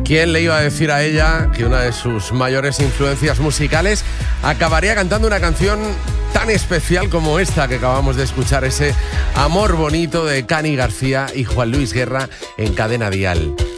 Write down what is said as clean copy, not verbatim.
¿Quién le iba a decir a ella que una de sus mayores influencias musicales acabaría cantando una canción tan especial como esta que acabamos de escuchar, ese Amor Bonito de Cani García y Juan Luis Guerra en Cadena Dial?